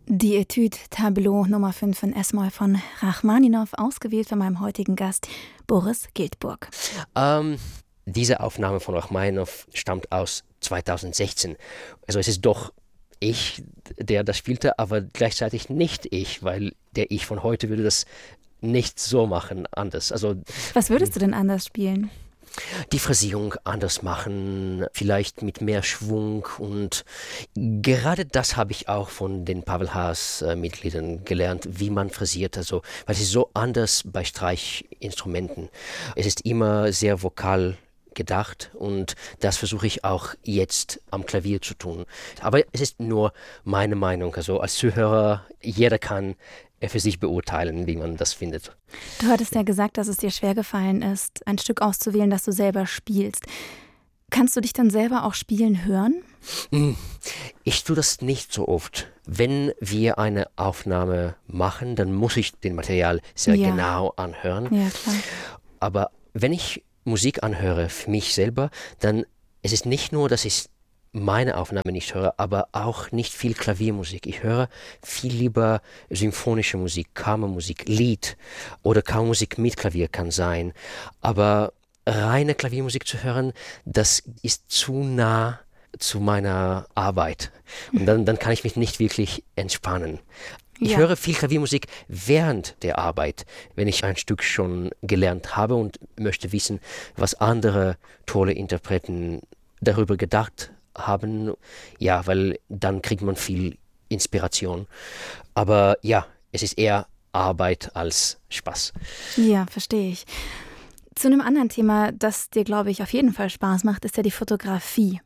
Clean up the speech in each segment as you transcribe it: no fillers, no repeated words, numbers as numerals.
Die Etude Tableau Nummer 5 in S-Moll von Rachmaninow, ausgewählt von meinem heutigen Gast Boris Giltburg. Diese Aufnahme von Rachmaninow stammt aus 2016. Also es ist doch ich, der das spielte, aber gleichzeitig nicht ich, weil der Ich von heute würde das nicht so machen, anders. Also, was würdest du denn anders spielen? Die Phrasierung anders machen, vielleicht mit mehr Schwung, und gerade das habe ich auch von den Pavel Haas-Mitgliedern gelernt, wie man phrasiert, also, weil es ist so anders bei Streichinstrumenten. Es ist immer sehr vokal gedacht und das versuche ich auch jetzt am Klavier zu tun. Aber es ist nur meine Meinung, also als Zuhörer, jeder kann für sich beurteilen, wie man das findet. Du hattest ja gesagt, dass es dir schwergefallen ist, ein Stück auszuwählen, das du selber spielst. Kannst du dich dann selber auch spielen hören? Ich tue das nicht so oft. Wenn wir eine Aufnahme machen, dann muss ich den Material sehr genau anhören. Ja, klar. Aber wenn ich Musik anhöre für mich selber, dann ist es nicht nur, dass ich meine Aufnahme nicht höre, aber auch nicht viel Klaviermusik. Ich höre viel lieber symphonische Musik, Kammermusik, Lied oder Kammermusik mit Klavier kann sein. Aber reine Klaviermusik zu hören, das ist zu nah zu meiner Arbeit. Und dann kann ich mich nicht wirklich entspannen. Ich höre viel Klaviermusik während der Arbeit, wenn ich ein Stück schon gelernt habe und möchte wissen, was andere tolle Interpreten darüber gedacht haben. Ja, weil dann kriegt man viel Inspiration. Aber ja, es ist eher Arbeit als Spaß. Ja, verstehe ich. Zu einem anderen Thema, das dir, glaube ich, auf jeden Fall Spaß macht, ist ja die Fotografie.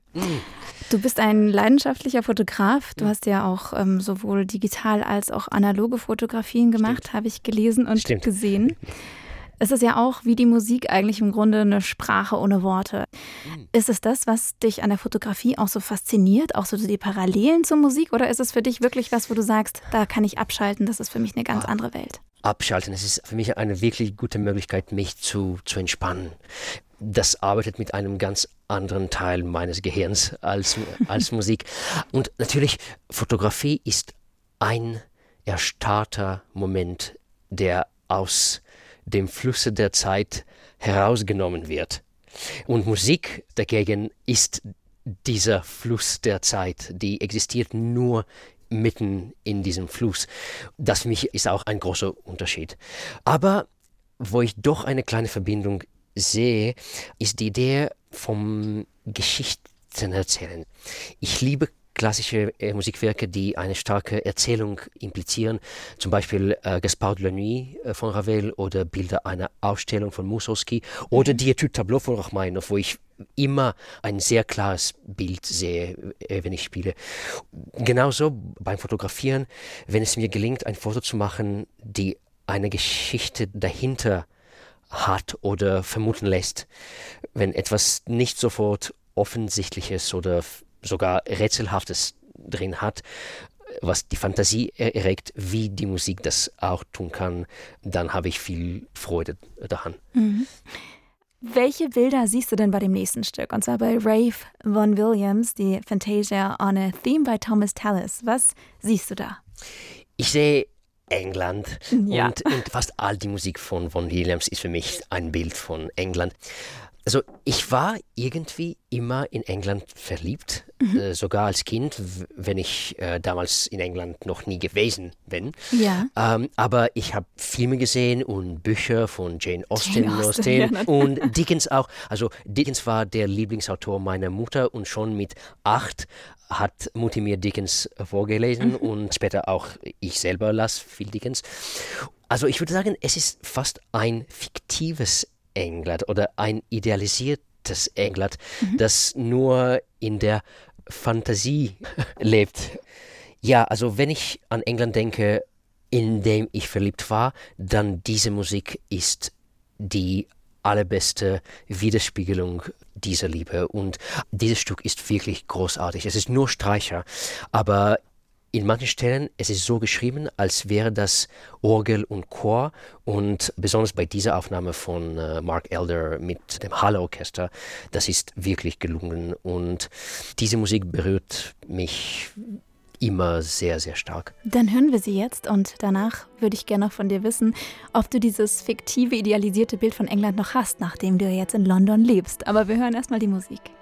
Du bist ein leidenschaftlicher Fotograf. Du hast ja auch sowohl digital als auch analoge Fotografien gemacht, habe ich gelesen und gesehen. Es ist ja auch wie die Musik eigentlich im Grunde eine Sprache ohne Worte. Ist es das, was dich an der Fotografie auch so fasziniert, auch so die Parallelen zur Musik? Oder ist es für dich wirklich was, wo du sagst, da kann ich abschalten, das ist für mich eine ganz andere Welt? Abschalten, es ist für mich eine wirklich gute Möglichkeit, mich zu entspannen. Das arbeitet mit einem ganz anderen Teil meines Gehirns als Musik. Und natürlich, Fotografie ist ein erstarrter Moment, der aus dem Flusse der Zeit herausgenommen wird. Und Musik dagegen ist dieser Fluss der Zeit, die existiert nur mitten in diesem Fluss. Das für mich ist auch ein großer Unterschied. Aber wo ich doch eine kleine Verbindung sehe, ist die Idee vom Geschichten erzählen. Ich liebe klassische Musikwerke, die eine starke Erzählung implizieren, zum Beispiel Gaspard de la Nuit von Ravel oder Bilder einer Ausstellung von Mussorgsky oder die Etude Tableau von Rachmaninow, wo ich immer ein sehr klares Bild sehe, wenn ich spiele. Genauso beim Fotografieren, wenn es mir gelingt, ein Foto zu machen, die eine Geschichte dahinter hat oder vermuten lässt, wenn etwas nicht sofort Offensichtliches oder sogar Rätselhaftes drin hat, was die Fantasie erregt, wie die Musik das auch tun kann, dann habe ich viel Freude daran. Mhm. Welche Bilder siehst du denn bei dem nächsten Stück? Und zwar bei Ralph Vaughan Williams, die Fantasia on a Theme by Thomas Tallis. Was siehst du da? Ich sehe England und fast all die Musik von Vaughan Williams ist für mich ein Bild von England. Also ich war irgendwie immer in England verliebt, sogar als Kind, wenn ich damals in England noch nie gewesen bin. Ja. Aber ich habe Filme gesehen und Bücher von Jane Austen und Dickens auch. Also Dickens war der Lieblingsautor meiner Mutter und schon mit 8 hat Mutti mir Dickens vorgelesen und später auch ich selber las viel Dickens. Also ich würde sagen, es ist fast ein fiktives England oder ein idealisiertes England, das nur in der Fantasie lebt. Ja, also wenn ich an England denke, in dem ich verliebt war, dann diese Musik ist die allerbeste Widerspiegelung dieser Liebe. Und dieses Stück ist wirklich großartig. Es ist nur Streicher, aber in manchen Stellen es ist so geschrieben, als wäre das Orgel und Chor, und besonders bei dieser Aufnahme von Mark Elder mit dem Halle-Orchester, das ist wirklich gelungen und diese Musik berührt mich immer sehr, sehr stark. Dann hören wir sie jetzt und danach würde ich gerne noch von dir wissen, ob du dieses fiktive, idealisierte Bild von England noch hast, nachdem du jetzt in London lebst. Aber wir hören erstmal die Musik.